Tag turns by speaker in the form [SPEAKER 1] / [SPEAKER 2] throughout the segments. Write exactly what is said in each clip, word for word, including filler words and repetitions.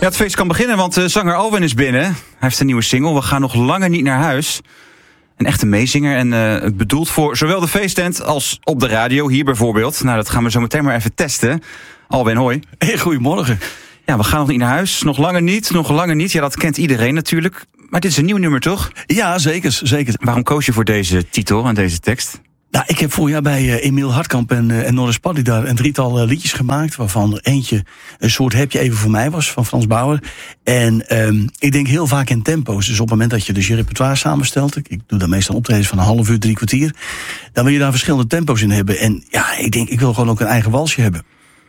[SPEAKER 1] het feest kan beginnen, want uh, zanger Alwin is binnen. Hij heeft een nieuwe single, We gaan nog langer niet naar huis. Een echte meezinger en uh, bedoeld voor zowel de feesttent als op de radio, hier bijvoorbeeld. Nou, dat gaan we zo meteen maar even testen. Alwin, hoi.
[SPEAKER 2] Hey, goedemorgen.
[SPEAKER 1] Ja, we gaan nog niet naar huis. Nog langer niet, nog langer niet. Ja, dat kent iedereen natuurlijk. Maar dit is een nieuw nummer, toch?
[SPEAKER 2] Ja, zeker, zeker.
[SPEAKER 1] Waarom koos je voor deze titel en deze tekst?
[SPEAKER 2] Nou, ik heb vorig jaar bij uh, Emiel Hartkamp en, uh, en Norris Paddy daar een drietal uh, liedjes gemaakt, waarvan er eentje een soort Heb je even voor mij was, van Frans Bauer. En um, ik denk heel vaak in tempo's. Dus op het moment dat je dus je repertoire samenstelt, ik, ik doe dan meestal optredens van een half uur, drie kwartier, dan wil je daar verschillende tempo's in hebben. En ja, ik denk, ik wil gewoon ook een eigen walsje hebben.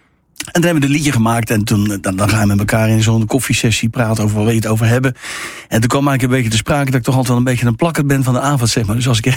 [SPEAKER 2] En toen hebben we een liedje gemaakt en toen dan, dan gaan we met elkaar in zo'n koffiesessie praten over waar we het over hebben. En toen kwam eigenlijk een beetje te sprake dat ik toch altijd wel een beetje een plakker ben van de avond, zeg maar. Dus als ik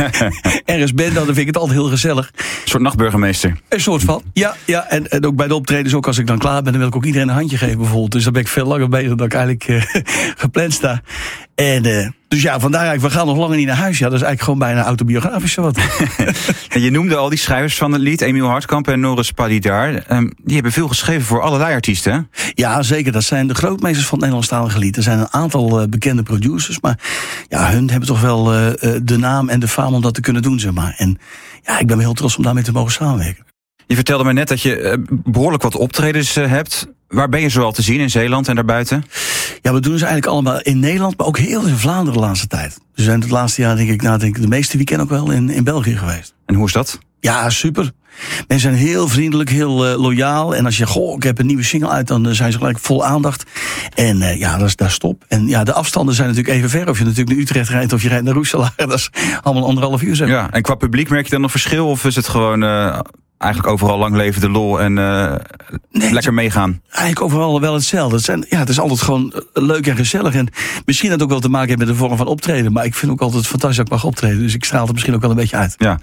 [SPEAKER 2] ergens ben, dan vind ik het altijd heel gezellig.
[SPEAKER 1] Een soort nachtburgemeester.
[SPEAKER 2] Een soort van, ja. ja en, en ook bij de optredens, ook als ik dan klaar ben, dan wil ik ook iedereen een handje geven bijvoorbeeld. Dus dan ben ik veel langer bezig dan ik eigenlijk uh, gepland sta. En uh, dus ja, vandaar eigenlijk, we gaan nog langer niet naar huis. Ja, dat is eigenlijk gewoon bijna autobiografisch zo wat.
[SPEAKER 1] En je noemde al die schrijvers van het lied, Emiel Hartkamp en Norris Paddy daar. Um, die hebben veel geschreven voor allerlei artiesten, hè?
[SPEAKER 2] Ja, zeker. Dat zijn de grootmeesters van het Nederlandstalige lied. Er zijn een aantal uh, bekende producers, maar ja, hun hebben toch wel uh, de naam en de faam om dat te kunnen doen, zeg maar. En ja, ik ben heel trots om daarmee te mogen samenwerken. Je
[SPEAKER 1] vertelde me net dat je uh, behoorlijk wat optredens uh, hebt. Waar ben je zoal te zien in Zeeland en daarbuiten?
[SPEAKER 2] Ja, we doen ze eigenlijk allemaal in Nederland, maar ook heel in Vlaanderen de laatste tijd. We zijn het laatste jaar, denk ik, nou, denk ik de meeste weekend ook wel in, in België geweest.
[SPEAKER 1] En hoe is dat?
[SPEAKER 2] Ja, super. Mensen zijn heel vriendelijk, heel uh, loyaal. En als je, goh, ik heb een nieuwe single uit, dan uh, zijn ze gelijk vol aandacht. En uh, ja, dat is daar stop. En ja, de afstanden zijn natuurlijk even ver. Of je natuurlijk naar Utrecht rijdt of je rijdt naar Roeselaar. Dat is allemaal anderhalf uur, zeg.
[SPEAKER 1] Ja, en qua publiek merk je dan nog verschil? Of is het gewoon uh, eigenlijk overal lang leven de lol en uh, nee, lekker meegaan?
[SPEAKER 2] Eigenlijk overal wel hetzelfde. Het, zijn, ja, het is altijd gewoon leuk en gezellig. En misschien dat het ook wel te maken heeft met de vorm van optreden. Maar ik vind ook altijd fantastisch dat ik mag optreden. Dus ik straal het misschien ook wel een beetje uit.
[SPEAKER 1] Ja.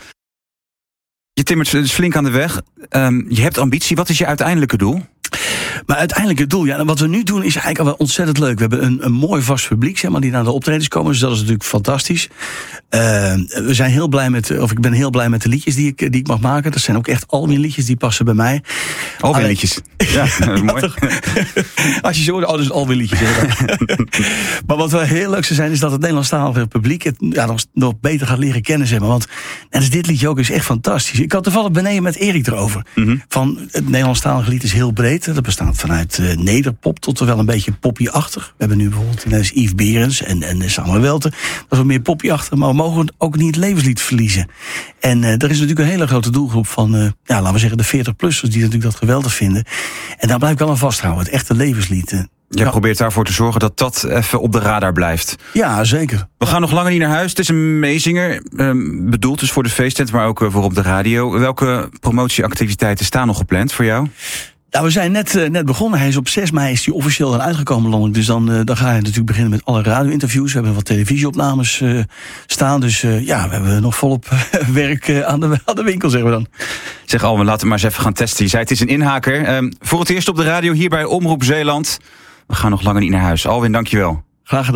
[SPEAKER 1] Je timmert dus flink aan de weg. Um, je hebt ambitie. Wat is je uiteindelijke doel?
[SPEAKER 2] Maar uiteindelijk het doel, ja, wat we nu doen is eigenlijk al wel ontzettend leuk. We hebben een, een mooi vast publiek, zeg maar, die naar de optredens komen. Dus dat is natuurlijk fantastisch. Uh, we zijn heel blij met, of ik ben heel blij met de liedjes die ik, die ik mag maken. Dat zijn ook echt Alwin liedjes, die passen bij mij.
[SPEAKER 1] Alwin liedjes. Ja, dat is mooi.
[SPEAKER 2] Als je zo hoort, oh, dus Alwin liedjes. Maar wat wel heel leuk zou zijn, is dat het Nederlandstalige publiek het ja, nog, nog beter gaat leren kennen, zeg maar. Want en dus dit liedje ook is echt fantastisch. Ik had toevallig beneden met Erik erover. Mm-hmm. Van het Nederlandstalige lied is heel breed. Dat bestaat vanuit uh, nederpop tot wel een beetje poppy-achtig. We hebben nu bijvoorbeeld ineens Yves Berends en, en Samuel Welten. Dat is wat meer poppy-achtig, maar we mogen ook niet het levenslied verliezen. En uh, er is natuurlijk een hele grote doelgroep van, uh, ja, laten we zeggen, de veertig-plussers die natuurlijk dat geweldig vinden. En daar blijf ik wel aan vasthouden, het echte levenslied. Uh,
[SPEAKER 1] Jij ja. probeert daarvoor te zorgen dat dat even op de radar blijft.
[SPEAKER 2] Ja, zeker.
[SPEAKER 1] We gaan nog langer niet naar huis. Het is een meezinger, um, bedoeld dus voor de feesttent, maar ook uh, voor op de radio. Welke promotieactiviteiten staan nog gepland voor jou?
[SPEAKER 2] Nou, we zijn net, uh, net begonnen. Hij is op zes mei is hij officieel dan uitgekomen landelijk. Dus dan, uh, dan ga je natuurlijk beginnen met alle radio-interviews. We hebben wat televisieopnames uh, staan. Dus uh, ja, we hebben nog volop uh, werk uh, aan, de, aan de winkel, zeggen we dan.
[SPEAKER 1] Zeg Alwin, laten we maar eens even gaan testen. Je zei het is een inhaker. Um, voor het eerst op de radio hier bij Omroep Zeeland. We gaan nog langer niet naar huis. Alwin, dankjewel.
[SPEAKER 2] Graag gedaan.